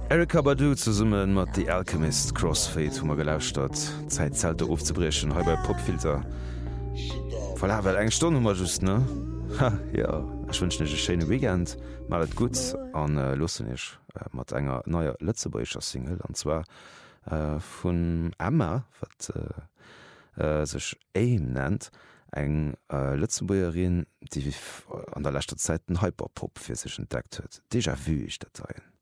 Erykah Badu zu summen mat die Alchemist Crossfade hummer gelauscht dat Zeitzelte ofzebrechen he bei Popfilter. Fall well eng Stonummer just ne? Ha ja ich wünsch nech Schene Wekend malet gut an Lussennech mat enger neuer Lëtzebäecher Single anzwer vun Emma wat sech Aim nennt eng Lëtzenbuerin, die wie an der letzter Zeit den Hyperpop fir sech entdeckt huet. Déjà vu ich Datien.